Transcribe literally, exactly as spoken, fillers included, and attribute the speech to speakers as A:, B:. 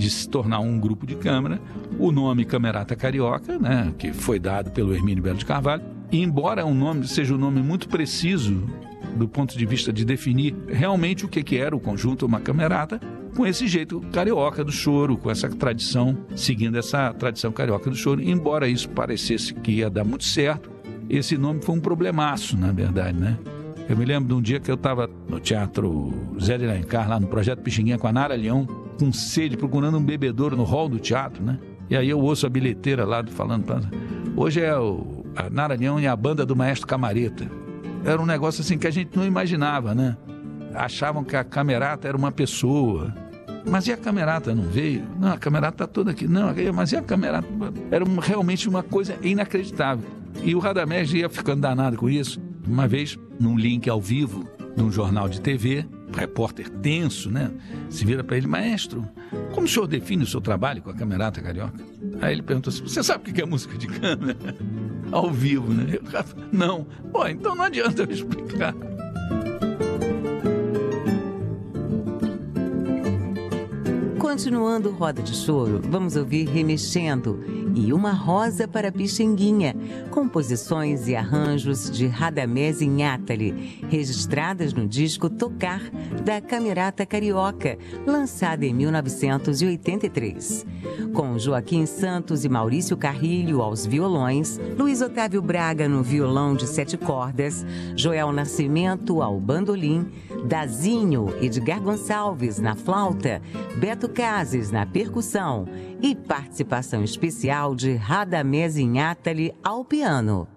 A: de se tornar um grupo de câmara, o nome Camerata Carioca, né, que foi dado pelo Hermínio Belo de Carvalho, e embora um nome seja um nome muito preciso do ponto de vista de definir realmente o que, que era o conjunto Uma Camerata, com esse jeito carioca do choro, com essa tradição, seguindo essa tradição carioca do choro, embora isso parecesse que ia dar muito certo, esse nome foi um problemaço, na verdade, né? Eu me lembro de um dia que eu estava no Teatro Zé de Alencar, lá no Projeto Pixinguinha, com a Nara Leão, com sede, procurando um bebedouro no hall do teatro, né? E aí eu ouço a bilheteira lá falando, hoje é o, a Nara Leão e a banda do Maestro Camareta. Era um negócio assim que a gente não imaginava, né? Achavam que a Camerata era uma pessoa. Mas e a Camerata não veio? Não, a Camerata está toda aqui. Não, mas e a Camerata? Era uma, realmente uma coisa inacreditável. E o Radamés ia ficando danado com isso. Uma vez, num link ao vivo de um jornal de T V, repórter tenso, né? Se vira para ele, maestro, como o senhor define o seu trabalho com a Camerata Carioca? Aí ele perguntou assim, você sabe o que é música de câmera? Ao vivo, né? Eu, não. Pô, então não adianta eu explicar.
B: Continuando Roda de Choro, vamos ouvir Remexendo e Uma Rosa para Pixinguinha, composições e arranjos de Radamés Inátali, registradas no disco Tocar, da Camerata Carioca, lançada em mil novecentos e oitenta e três. Com Joaquim Santos e Maurício Carrilho aos violões, Luiz Otávio Braga no violão de sete cordas, Joel Nascimento ao bandolim, Dazinho, Edgar Gonçalves na flauta, Beto Cases na percussão e participação especial de Radamés Inátali ao piano.